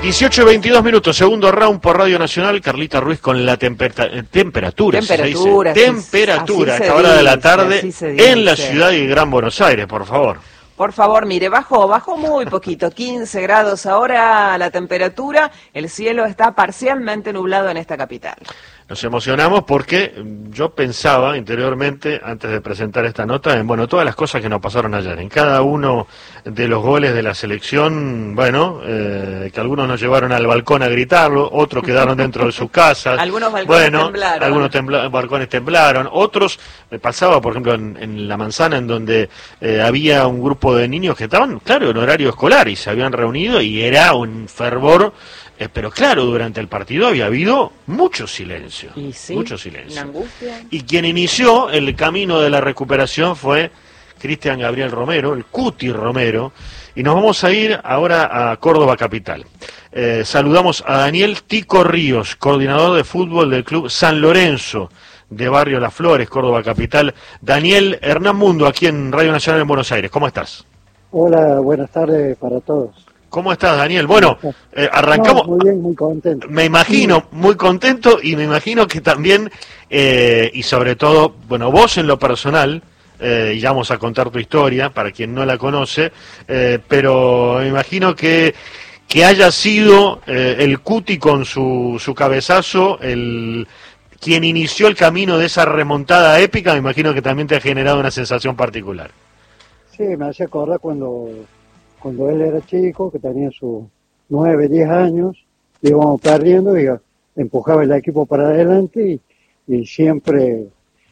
18:22, segundo round por Radio Nacional. Carlita Ruiz con la temperatura. Temperatura, a esta hora de la tarde en la ciudad de Gran Buenos Aires, por favor. Por favor, mire, bajó muy poquito, 15 grados ahora la temperatura, el cielo está parcialmente nublado en esta capital. Nos emocionamos porque yo pensaba interiormente, antes de presentar esta nota, en todas las cosas que nos pasaron ayer. En cada uno de los goles de la selección, que algunos nos llevaron al balcón a gritarlo, otros quedaron dentro de sus casas. Algunos balcones temblaron. Algunos balcones temblaron. Otros, me pasaba, por ejemplo, en La Manzana, en donde había un grupo de niños que estaban, claro, en horario escolar y se habían reunido y era un fervor. Pero claro, durante el partido había habido mucho silencio, mucho silencio. Una angustia. Y quien inició el camino de la recuperación fue Cristian Gabriel Romero, el Cuti Romero, y nos vamos a ir ahora a Córdoba capital. Saludamos a Daniel Tico Ríos, coordinador de fútbol del club San Lorenzo de Barrio Las Flores, Córdoba capital. Daniel, Hernán Mundo, aquí en Radio Nacional en Buenos Aires, ¿cómo estás? Hola, buenas tardes para todos. ¿Cómo estás, Daniel? Bueno, arrancamos. Muy bien, muy contento. Me imagino, muy contento, y me imagino que también, y sobre todo, vos en lo personal, y ya vamos a contar tu historia, para quien no la conoce, pero me imagino que haya sido el Cuti con su cabezazo, quien inició el camino de esa remontada épica. Me imagino que también te ha generado una sensación particular. Sí, me hace acordar cuando él era chico, que tenía sus 9, 10 años, íbamos perdiendo y empujaba el equipo para adelante y siempre,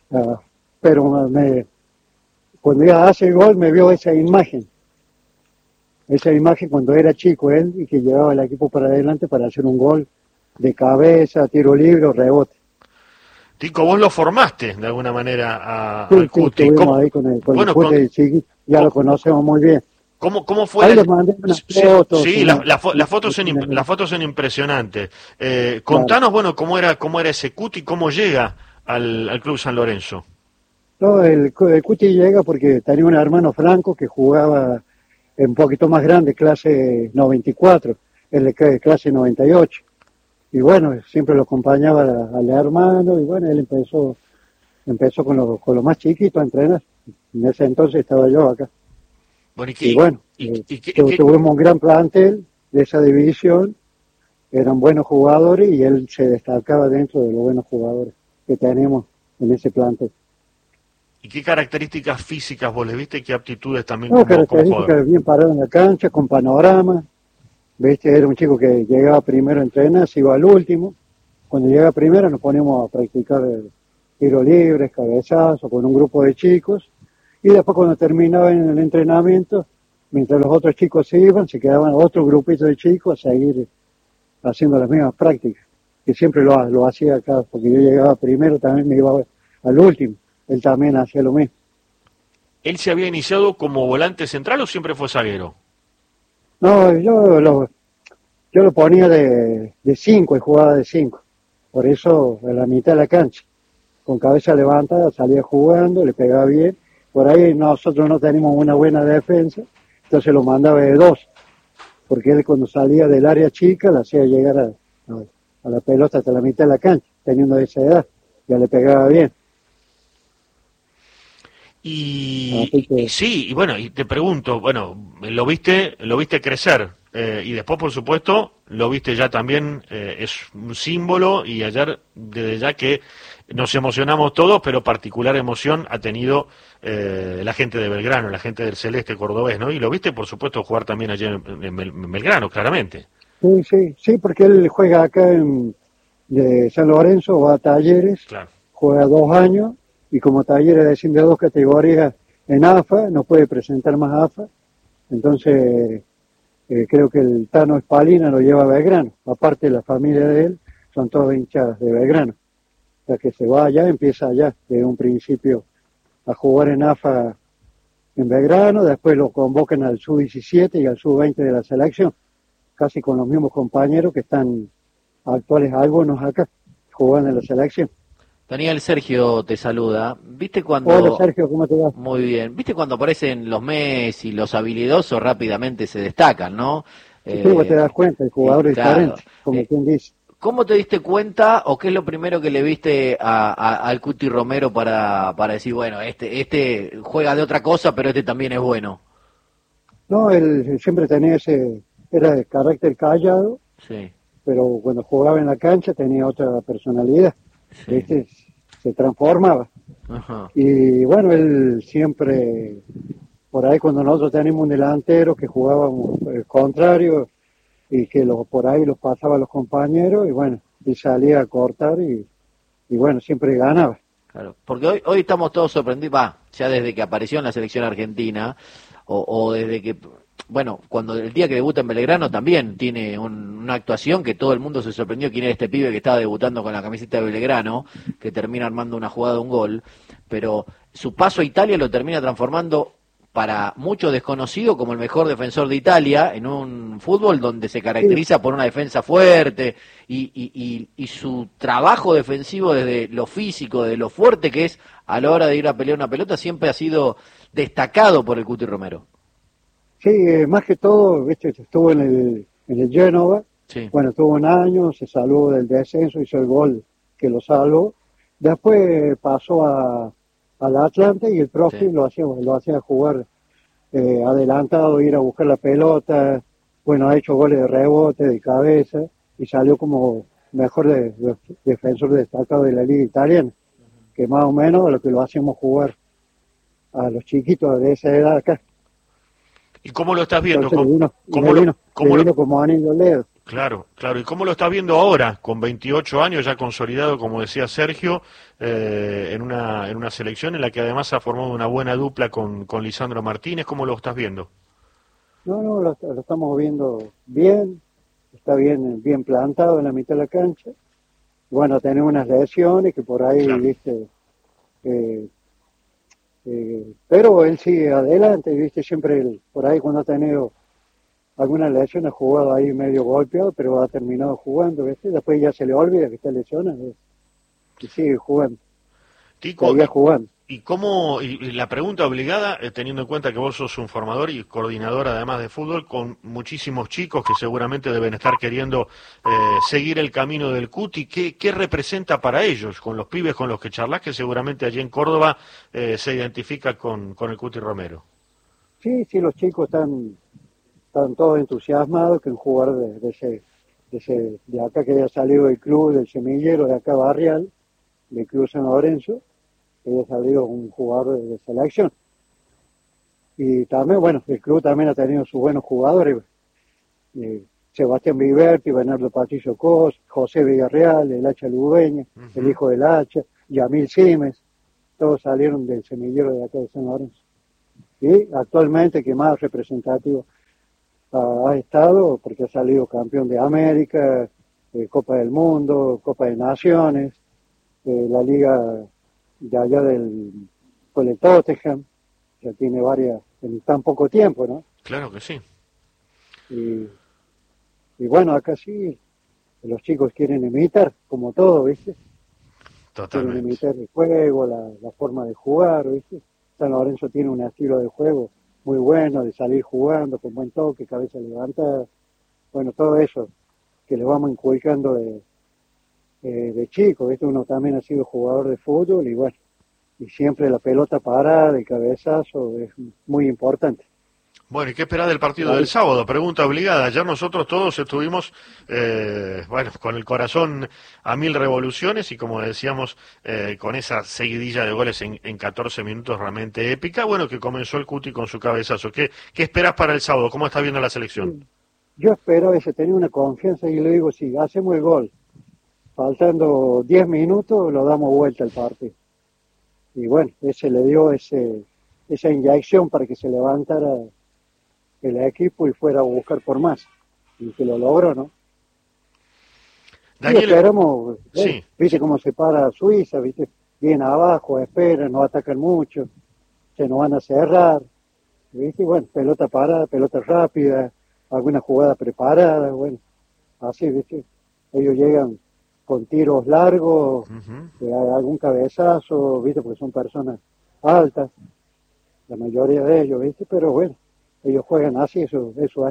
cuando iba a hacer el gol me vio esa imagen cuando era chico él y que llevaba el equipo para adelante para hacer un gol de cabeza, tiro libre o rebote. Tico, vos lo formaste de alguna manera Sí, al Cuti. Estuvimos ahí con el Cuti de chiquito, ya lo conocemos muy bien. ¿Cómo fue? Ahí les mandé unas fotos. Sí, las fotos son impresionantes. Contanos, cómo era ese Cuti, cómo llega al Club San Lorenzo. No, el Cuti llega porque tenía un hermano Franco que jugaba un poquito más grande, clase 94, él de clase 98. Y siempre lo acompañaba al hermano y él empezó con los más chiquitos a entrenar. En ese entonces estaba yo acá. Tuvimos un gran plantel de esa división, eran buenos jugadores y él se destacaba dentro de los buenos jugadores que tenemos en ese plantel. ¿Y qué características físicas vos le viste? ¿Qué aptitudes también? Características bien parado en la cancha, con panorama. Era un chico que llegaba primero a entrenar, se iba al último. Cuando llegaba primero nos poníamos a practicar tiro libres, cabezazo, con un grupo de chicos. Y después cuando terminaba en el entrenamiento, mientras los otros chicos se iban, se quedaban otro grupito de chicos a seguir haciendo las mismas prácticas. Que siempre lo hacía acá, porque yo llegaba primero, también me iba al último. Él también hacía lo mismo. ¿Él se había iniciado como volante central o siempre fue zaguero? No, yo lo ponía de 5 y jugaba de 5. Por eso a la mitad de la cancha. Con cabeza levantada salía jugando, le pegaba bien. Por ahí nosotros no teníamos una buena defensa, entonces lo mandaba de 2, porque él cuando salía del área chica la hacía llegar a la pelota hasta la mitad de la cancha, teniendo esa edad, ya le pegaba bien. Y te pregunto, lo viste crecer, y después por supuesto lo viste ya también, es un símbolo, y ayer desde ya que nos emocionamos todos, pero particular emoción ha tenido la gente de Belgrano, la gente del Celeste cordobés, ¿no? Y lo viste por supuesto jugar también ayer en Belgrano, claramente. Sí, porque él juega acá de San Lorenzo, va a Talleres, claro. Juega 2 años, y como Talleres desciende a 2 categorías en AFA, no puede presentar más AFA, entonces creo que el Tano Espalina lo lleva a Belgrano, aparte de la familia de él, son todos hinchas de Belgrano, o sea que se va allá, empieza allá, desde un principio a jugar en AFA en Belgrano, después lo convocan al Sub-17 y al Sub-20 de la selección, casi con los mismos compañeros que están actuales algunos acá, jugando en la selección. Daniel, Sergio te saluda. ¿Viste cuando... Hola Sergio, ¿cómo te va? Muy bien. ¿Viste cuando aparecen los Messi, los habilidosos rápidamente se destacan, no? Sí, vos te das cuenta, el jugador es claro, diferente, como quien dice. ¿Cómo te diste cuenta o qué es lo primero que le viste al Cuti Romero para decir, bueno, este juega de otra cosa, pero este también es bueno? No, él siempre tenía era de carácter callado, Sí, pero cuando jugaba en la cancha tenía otra personalidad, sí. ¿viste? Se transformaba. Ajá. Y bueno, él siempre, por ahí cuando nosotros teníamos un delantero que jugábamos el contrario y que por ahí los pasaba a los compañeros y bueno, y salía a cortar y bueno, siempre ganaba. Claro, porque hoy estamos todos sorprendidos, ya desde que apareció en la selección argentina, o desde que, bueno, cuando el día que debuta en Belgrano también tiene una actuación que todo el mundo se sorprendió quién era este pibe que estaba debutando con la camiseta de Belgrano, que termina armando una jugada, un gol, pero su paso a Italia lo termina transformando para mucho desconocido como el mejor defensor de Italia en un fútbol donde se Sí, caracteriza por una defensa fuerte y su trabajo defensivo desde lo físico, de lo fuerte que es a la hora de ir a pelear una pelota, siempre ha sido destacado por el Cuti Romero. sí, más que todo, ¿viste? Estuvo en el Génova, Sí, bueno, estuvo un año, se salvó del descenso, hizo el gol que lo salvó. Después pasó al Atlante y el sí. profe lo hacía jugar adelantado, ir a buscar la pelota. Bueno, ha hecho goles de rebote, de cabeza y salió como mejor defensor destacado de la liga italiana, que más o menos a lo que lo hacemos jugar a los chiquitos de esa edad acá. ¿Y cómo lo estás viendo? Entonces le vino, ¿Cómo le lo, vino, le cómo lo, vino como anillo al dedo. claro, claro. ¿Y cómo lo estás viendo ahora, con 28 años, ya consolidado, como decía Sergio, en una selección en la que además ha formado una buena dupla con Lisandro Martínez? ¿Cómo lo estás viendo? No, no, lo estamos viendo bien, está bien plantado en la mitad de la cancha. Bueno, tenemos unas lesiones que por ahí, Claro. viste, eh, pero él sigue adelante, viste, siempre por ahí cuando ha tenido alguna lesión ha jugado ahí medio golpeado, pero ha terminado jugando, viste, después ya se le olvida que está lesionado y sigue jugando, Tico, seguía jugando. y la pregunta obligada, teniendo en cuenta que vos sos un formador y coordinador además de fútbol, con muchísimos chicos que seguramente deben estar queriendo seguir el camino del Cuti, ¿qué representa para ellos, con los pibes con los que charlas, que seguramente allí en Córdoba se identifica con el Cuti Romero? Sí, sí, los chicos están todos entusiasmados que un jugador de acá que haya salido del club, del semillero de acá Barrial, del Club San Lorenzo, que haya salido un jugador de selección. Y también, bueno, el club también ha tenido sus buenos jugadores, Sebastián Viverti, Bernardo Patricio Cos, José Villarreal, el Hacha Lubeña, el Ujú. hijo del Hacha, Yamil Simes, todos salieron del semillero de acá de San Lorenzo. Y actualmente, que más representativo ha estado, porque ha salido campeón de América, Copa del Mundo, Copa de Naciones, la liga de allá con el Tottenham, ya tiene varias, en tan poco tiempo, ¿no? Claro que sí, Y, y bueno, acá sí, los chicos quieren imitar, como todo, ¿viste? Quieren totalmente. imitar el juego, la forma de jugar, ¿viste? San Lorenzo tiene un estilo de juego muy bueno, de salir jugando con buen toque, cabeza levantada, bueno, todo eso que le vamos inculcando de chico, ¿viste? Uno también ha sido jugador de fútbol y bueno, y siempre la pelota parada, el cabezazo es muy importante. Bueno, ¿y qué esperás del partido del Ahí, sábado? Pregunta obligada. Ayer nosotros todos estuvimos, bueno, con el corazón a mil revoluciones y como decíamos, con esa seguidilla de goles en 14 minutos realmente épica. Bueno, que comenzó el Cuti con su cabezazo. ¿Qué esperás para el sábado? ¿Cómo estás viendo la selección? yo espero ese, tenía una confianza y le digo, si hacemos el gol, faltando 10 minutos, lo damos vuelta al partido. Y bueno, ese le dio esa inyección para que se levantara el equipo y fuera a buscar por más. Y que lo logró, ¿no? Y Daniel, esperamos, sí, viste sí. cómo se para Suiza, viste, bien abajo, esperan, no atacan mucho, se nos van a cerrar, viste, y bueno, pelota parada, pelota rápida, alguna jugada preparada, bueno, así, viste, ellos llegan con tiros largos, Ujú. algún cabezazo, viste, porque son personas altas, la mayoría de ellos, viste, pero bueno, ellos juegan así, eso es su estilo.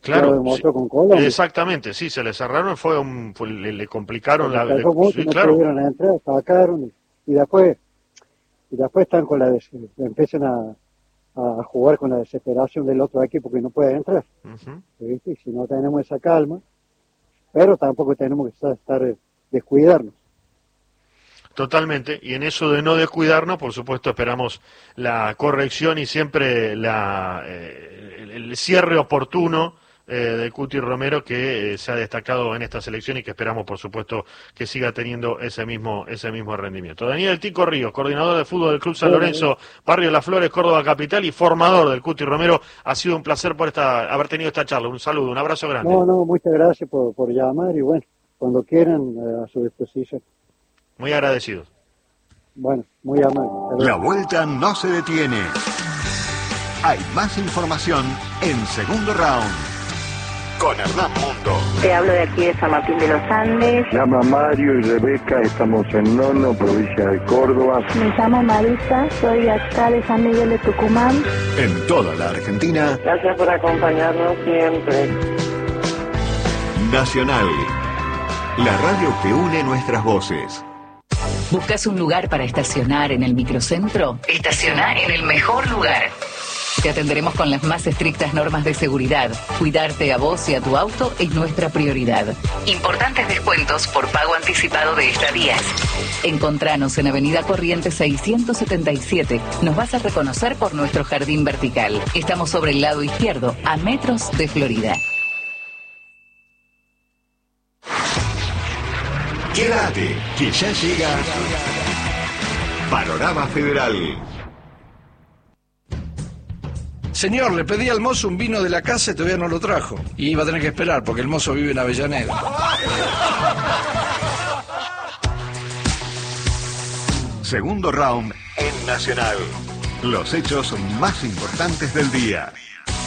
Claro, lo demostró con Colombia. exactamente, sí, se le cerraron, le complicaron Mucho, sí, no claro. pudieron entrar, sacaron y después están con empiezan a jugar con la desesperación del otro equipo que no puede entrar. ¿Viste? Y si no tenemos esa calma, pero tampoco tenemos que estar descuidarnos. Totalmente, y en eso de no descuidarnos, por supuesto, esperamos la corrección y siempre el cierre oportuno del Cuti Romero, que se ha destacado en esta selección y que esperamos, por supuesto, que siga teniendo ese mismo rendimiento. Daniel Tico Ríos, coordinador de fútbol del Club San Lorenzo, Barrio Las Flores, Córdoba Capital, y formador del Cuti Romero. Ha sido un placer haber tenido esta charla. Un saludo, un abrazo grande. No, muchas gracias por llamar y bueno, cuando quieran, a su disposición. Muy agradecidos. Bueno, muy amable. La vuelta no se detiene. Hay más información en Segundo Round con Hernán Mundo. Te hablo de aquí de San Martín de los Andes. Me llama Mario y Rebeca, estamos en Nono, provincia de Córdoba. Me llamo Marisa, soy de acá de San Miguel de Tucumán. En toda la Argentina. Gracias por acompañarnos siempre. Nacional, la radio que une nuestras voces. ¿Buscas un lugar para estacionar en el microcentro? Estaciona en el mejor lugar. Te atenderemos con las más estrictas normas de seguridad. Cuidarte a vos y a tu auto es nuestra prioridad. Importantes descuentos por pago anticipado de estadías. Encontranos en Avenida Corrientes 677. Nos vas a reconocer por nuestro jardín vertical. Estamos sobre el lado izquierdo, a metros de Florida. Quédate, que ya llega Panorama Federal. Señor, le pedí al mozo un vino de la casa y todavía no lo trajo. Y iba a tener que esperar porque el mozo vive en Avellaneda. Segundo round en Nacional. Los hechos más importantes del día.